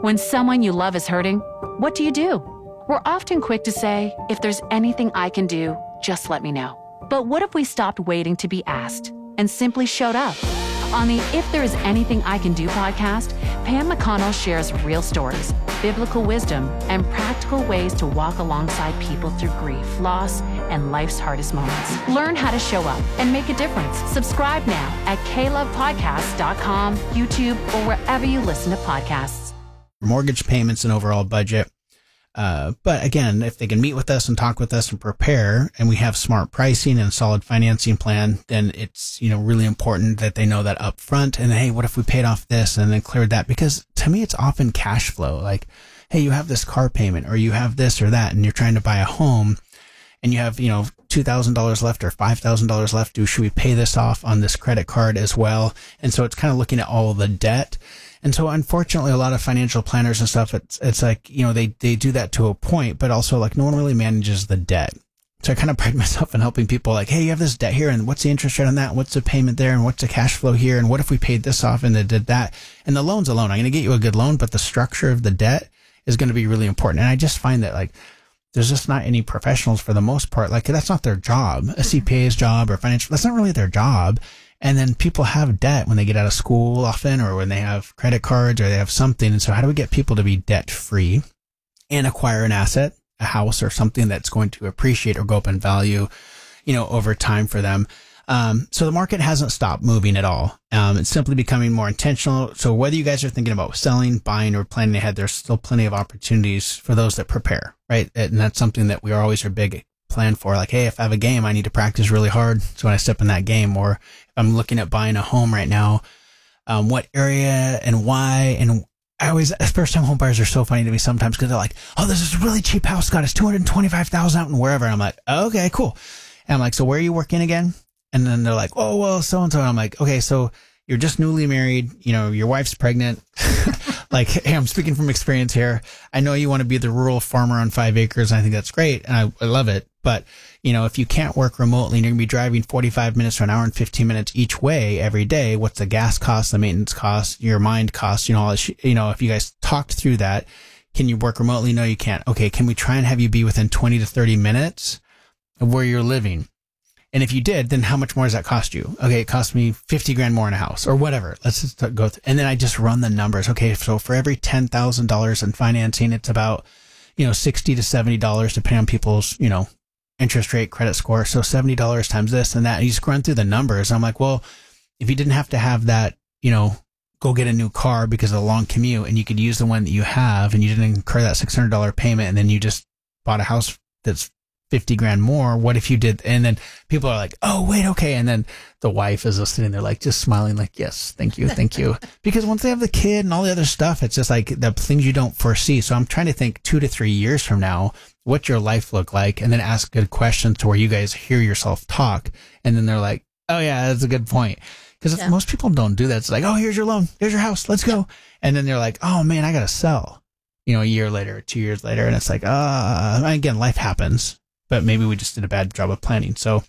When someone you love is hurting, what do? We're often quick to say, if there's anything I can do, just let me know. But what if we stopped waiting to be asked and simply showed up? On the If There Is Anything I Can Do podcast, Pam McConnell shares real stories, biblical wisdom, and practical ways to walk alongside people through grief, loss, and life's hardest moments. Learn how to show up and make a difference. Subscribe now at klovepodcasts.com, YouTube, or wherever you listen to podcasts. Mortgage payments and overall budget. But again, if they can meet with us and talk with us and prepare, and we have smart pricing and a solid financing plan, then it's, really important that they know that up front. And hey, what if we paid off this and then cleared that? Because to me, it's often cash flow. Like, hey, you have this car payment or you have this or that, and you're trying to buy a home and you have, $2,000 left or $5,000 left. Should we pay this off on this credit card as well? And so it's kind of looking at all the debt. And so unfortunately, a lot of financial planners and stuff, it's like, they do that to a point, but also like no one really manages the debt. So I kind of pride myself in helping people like, hey, you have this debt here and what's the interest rate on that? What's the payment there? And what's the cash flow here? And what if we paid this off and they did that? And the loan's a loan. I'm going to get you a good loan, but the structure of the debt is going to be really important. And I just find that like, there's just not any professionals for the most part. Like that's not their job, a CPA's job or financial. That's not really their job. And then people have debt when they get out of school often, or when they have credit cards or they have something. And so how do we get people to be debt free and acquire an asset, a house or something that's going to appreciate or go up in value, over time for them? So the market hasn't stopped moving at all. It's simply becoming more intentional. So whether you guys are thinking about selling, buying, or planning ahead, there's still plenty of opportunities for those that prepare, right? And that's something that we are always big plan for. Like, hey, if I have a game, I need to practice really hard. So when I step in that game, or if I'm looking at buying a home right now, what area and why? And I always, first time home buyers are so funny to me sometimes because they're like, oh, this is a really cheap house, Scott. It's $225,000 out and wherever. And I'm like, okay, cool. And I'm like, so where are you working again? And then they're like, oh, well, so-and-so. And I'm like, okay, so you're just newly married. Your wife's pregnant. Like, hey, I'm speaking from experience here. I know you want to be the rural farmer on 5 acres. And I think that's great. And I love it. But, if you can't work remotely and you're going to be driving 45 minutes to an hour and 15 minutes each way every day, what's the gas cost, the maintenance cost, your mind cost, all this, if you guys talked through that, can you work remotely? No, you can't. Okay. Can we try and have you be within 20 to 30 minutes of where you're living? And if you did, then how much more does that cost you? Okay, it cost me $50,000 more in a house or whatever. Let's just go and then I just run the numbers. Okay, so for every $10,000 in financing, it's about, $60 to $70 depending on people's, interest rate, credit score. So $70 times this and that. And you just run through the numbers. I'm like, well, if you didn't have to have that, go get a new car because of the long commute and you could use the one that you have and you didn't incur that $600 payment and then you just bought a house that's $50,000 more. What if you did? And then people are like, oh, wait, okay. And then the wife is sitting there like just smiling like, yes, thank you. Thank you. Because once they have the kid and all the other stuff, it's just like the things you don't foresee. So I'm trying to think 2 to 3 years from now, what's your life look like? And then ask good questions to where you guys hear yourself talk. And then they're like, oh yeah, that's a good point. Because most people don't do that. It's like, oh, here's your loan. Here's your house. Let's go. And then they're like, oh man, I got to sell, a year later, 2 years later. And it's like, again, life happens. But maybe we just did a bad job of planning. So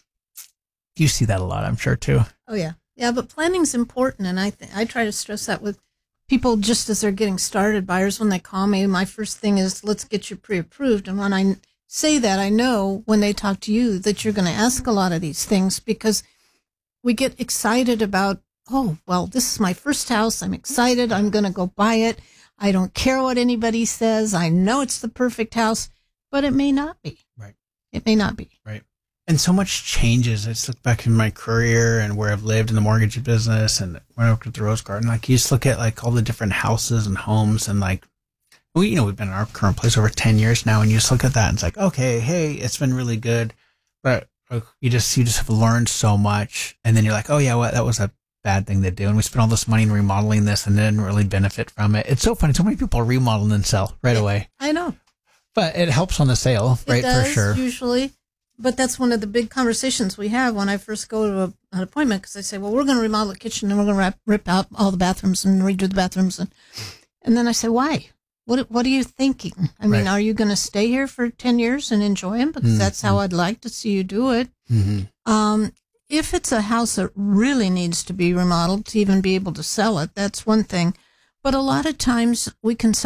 you see that a lot, I'm sure, too. Oh, yeah. Yeah, but planning's important. And I try to stress that with people just as they're getting started. Buyers, when they call me, my first thing is, let's get you pre-approved. And when I say that, I know when they talk to you that you're going to ask a lot of these things because we get excited about, oh, well, this is my first house. I'm excited. I'm going to go buy it. I don't care what anybody says. I know it's the perfect house, but it may not be. Right. It may not be. Right. And so much changes. I just look back in my career and where I've lived in the mortgage business and when I worked at the Rose Garden. Like you just look at like all the different houses and homes and like, we've been in our current place over 10 years now. And you just look at that and it's like, okay, hey, it's been really good. But you just have learned so much. And then you're like, oh yeah, well, that was a bad thing to do. And we spent all this money in remodeling this and didn't really benefit from it. It's so funny. So many people remodel and then sell right away. I know. But it helps on the sale, right? It does, for sure. Usually. But that's one of the big conversations we have when I first go to an appointment because I say, well, we're going to remodel the kitchen and we're going to rip out all the bathrooms and redo the bathrooms. And then I say, why? What are you thinking? I mean, are you going to stay here for 10 years and enjoy them? Because that's how I'd like to see you do it. Mm-hmm. If it's a house that really needs to be remodeled to even be able to sell it, that's one thing. But a lot of times we can sell